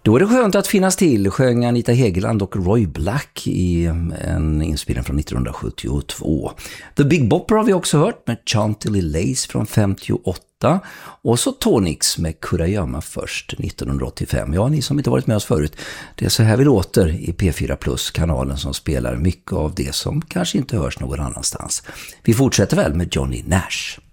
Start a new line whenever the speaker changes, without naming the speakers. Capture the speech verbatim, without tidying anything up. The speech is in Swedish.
Då är det skönt att finnas till, sjöng Anita Hegeland och Roy Black i en inspelning från nittonhundrasjuttiotvå. The Big Bopper har vi också hört med Chantilly Lace från femtioåtta och så Tonix med Kurragömma först nittonhundraåttiofem. Ja, ni som inte varit med oss förut, det är så här vi låter i P fyra Plus-kanalen som spelar mycket av det som kanske inte hörs någon annanstans. Vi fortsätter väl med Johnny Nash.